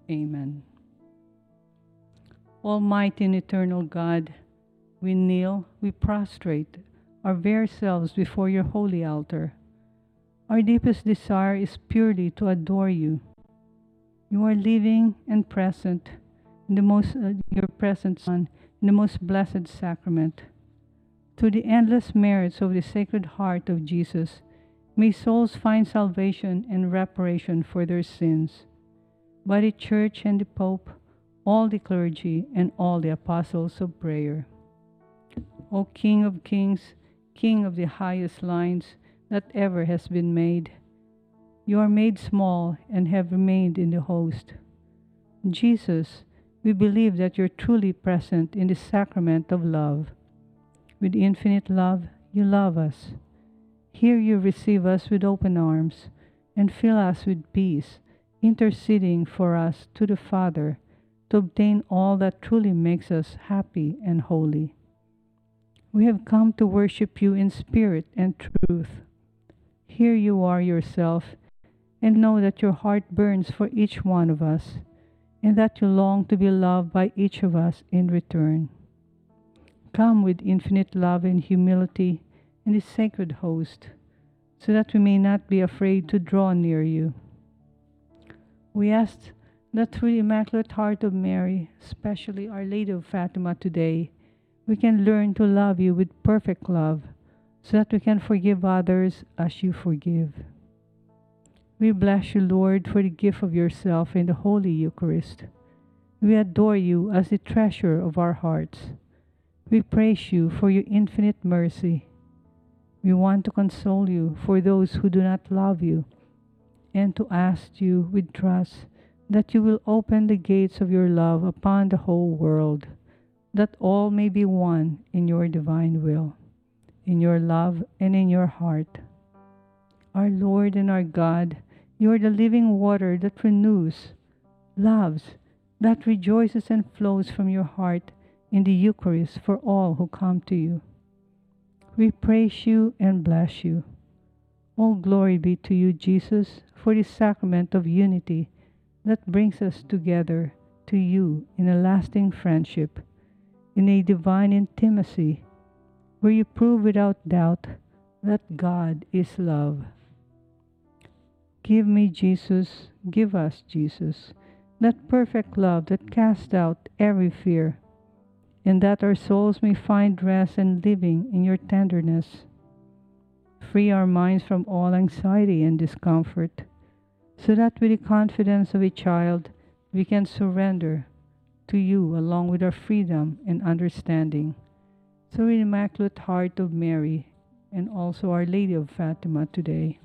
Amen. Almighty and eternal God, we kneel, we prostrate our very selves before your holy altar. Our deepest desire is purely to adore you. You are living and present in the most your present Son in the most blessed sacrament. Through the endless merits of the Sacred Heart of Jesus, may souls find salvation and reparation for their sins. By the Church and the Pope, all the clergy, and all the apostles of prayer. O King of kings, King of the highest lines that ever has been made, you are made small and have remained in the host. Jesus, we believe that you're truly present in the sacrament of love. With infinite love, you love us. Here you receive us with open arms and fill us with peace, interceding for us to the Father to obtain all that truly makes us happy and holy. We have come to worship you in spirit and truth. Here you are yourself, and know that your heart burns for each one of us, and that you long to be loved by each of us in return. Come with infinite love and humility in the sacred host, so that we may not be afraid to draw near you. We ask that through the Immaculate Heart of Mary, especially Our Lady of Fatima today, we can learn to love you with perfect love, so that we can forgive others as you forgive. We bless you, Lord, for the gift of yourself in the Holy Eucharist. We adore you as the treasure of our hearts. We praise you for your infinite mercy. We want to console you for those who do not love you, and to ask you with trust that you will open the gates of your love upon the whole world, that all may be one in your divine will, in your love and in your heart. Our Lord and our God, you are the living water that renews, loves, that rejoices and flows from your heart in the Eucharist for all who come to you. We praise you and bless you. All glory be to you, Jesus, for the sacrament of unity that brings us together to you in a lasting friendship, in a divine intimacy, where you prove without doubt that God is love. Give me, Jesus, give us, Jesus, that perfect love that casts out every fear, and that our souls may find rest and living in your tenderness. Free our minds from all anxiety and discomfort, so that with the confidence of a child we can surrender to you along with our freedom and understanding. Through the Immaculate Heart of Mary and also Our Lady of Fatima today.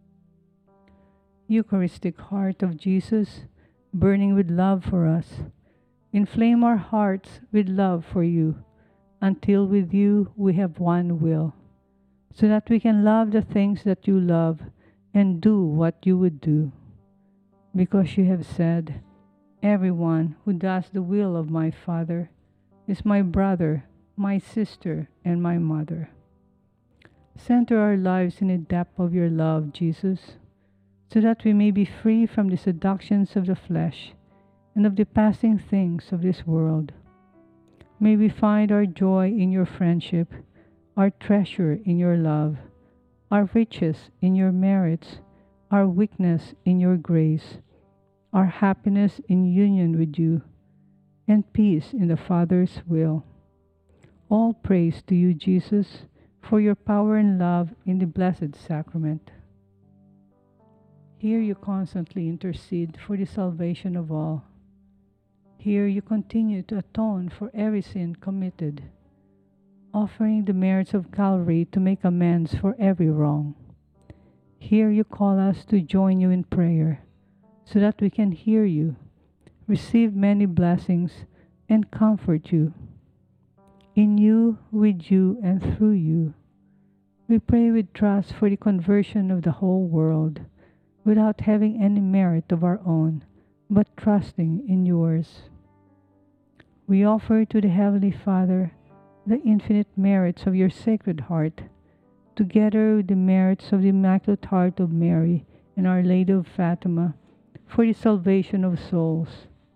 Eucharistic Heart of Jesus, burning with love for us, inflame our hearts with love for you, until with you we have one will, so that we can love the things that you love and do what you would do. Because you have said, everyone who does the will of my Father is my brother, my sister, and my mother. Center our lives in the depth of your love, Jesus, so that we may be free from the seductions of the flesh and of the passing things of this world. May we find our joy in your friendship, our treasure in your love, our riches in your merits, our weakness in your grace, our happiness in union with you, and peace in the Father's will. All praise to you, Jesus, for your power and love in the Blessed Sacrament. Here you constantly intercede for the salvation of all. Here you continue to atone for every sin committed, offering the merits of Calvary to make amends for every wrong. Here you call us to join you in prayer, so that we can hear you, receive many blessings, and comfort you. In you, with you, and through you, we pray with trust for the conversion of the whole world, without having any merit of our own, but trusting in yours. We offer to the Heavenly Father the infinite merits of your Sacred Heart, together with the merits of the Immaculate Heart of Mary and Our Lady of Fatima, for the salvation of souls.